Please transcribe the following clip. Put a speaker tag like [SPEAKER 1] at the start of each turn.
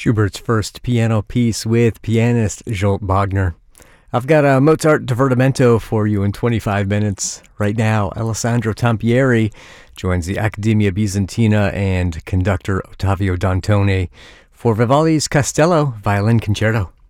[SPEAKER 1] Schubert's first piano piece with pianist Zsolt Bogner. I've got a Mozart Divertimento for you in 25 minutes. Right now, Alessandro Tampieri joins the Accademia Bisantina and conductor Ottavio Dantone for Vivaldi's Castello Violin Concerto.